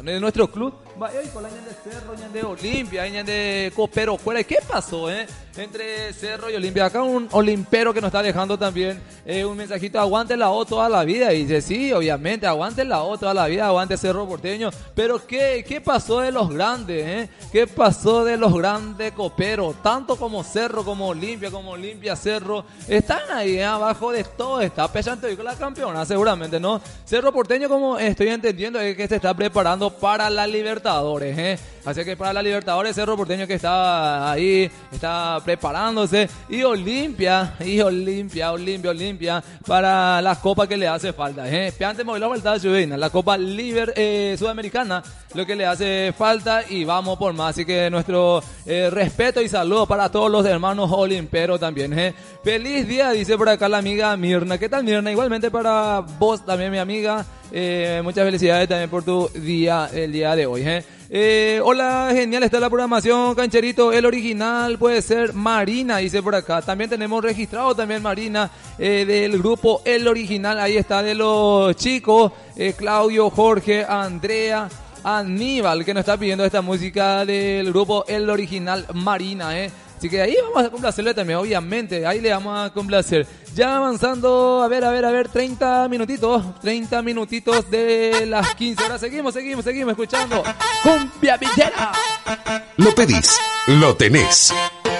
de nuestro club. Con la de Cerro, de Olimpia, de Copero Cuera. ¿Qué pasó, entre Cerro y Olimpia? Acá un olimpero que nos está dejando también un mensajito: aguante la O toda la vida. Y dice, sí, obviamente, aguante la O toda la vida, aguante Cerro Porteño. Pero ¿qué pasó de los grandes, ¿Qué pasó de los grandes coperos? Tanto como Cerro, como Olimpia, Cerro, están ahí abajo de todo. Está pechando con la campeona, seguramente, ¿no? Cerro Porteño, como estoy entendiendo, es que se está preparando para la Libertadores, Así que para la Libertadores, Cerro Porteño que está ahí, está preparándose. Y Olimpia, para la copa que le hace falta, Piante Moviló falta la Copa Sudamericana, lo que le hace falta, y vamos por más. Así que nuestro respeto y saludo para todos los hermanos olimperos también, Feliz día, dice por acá la amiga Mirna. ¿Qué tal, Mirna? Igualmente para vos también, mi amiga. Muchas felicidades también por tu día, el día de hoy, Hola, genial está la programación, cancherito. El original puede ser Marina, dice por acá. También tenemos registrado también Marina, del grupo El Original. Ahí está, de los chicos, Claudio, Jorge, Andrea, Aníbal, que nos está pidiendo esta música del grupo El Original, Marina, Así que ahí vamos a complacerle también, obviamente, ahí le vamos a complacer. Ya avanzando, a ver, 30 minutitos de las 15 horas. Seguimos escuchando Cumbia Villera. Lo pedís, lo tenés.